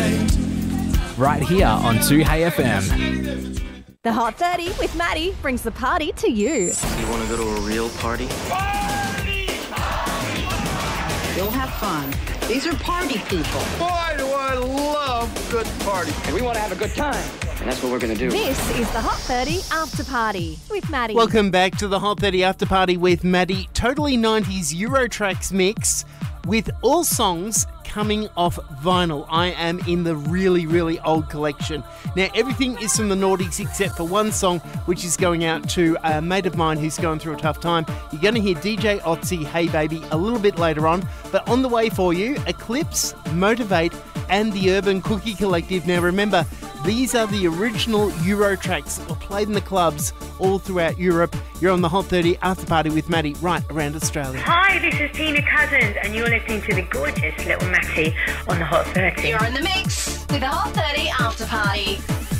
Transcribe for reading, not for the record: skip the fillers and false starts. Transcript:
Right here on 2Hey FM. The Hot 30 with Maddie brings the party to you. You want to go to a real party? You'll have fun. These are party people. Boy, do I love good party. And we want to have a good time. And that's what we're going to do. This is the Hot 30 After Party with Maddie. Welcome back to the Hot 30 After Party with Maddie. Totally 90s Euro tracks mix with all songs coming off vinyl. I am in the really, really old collection. Now, everything is from the noughties except for one song, which is going out to a mate of mine who's going through a tough time. You're going to hear DJ Otzi, Hey Baby, a little bit later on. But on the way for you, Eclipse, Motivate, and the Urban Cookie Collective. Now, remember, these are the original Euro tracks that were played in the clubs all throughout Europe. You're on the Hot 30 After Party with Maddie right around Australia. Hi, this is Tina Cousins, and you're listening to the gorgeous little Matty on the Hot 30. You're in the mix with the Hot 30 After Party.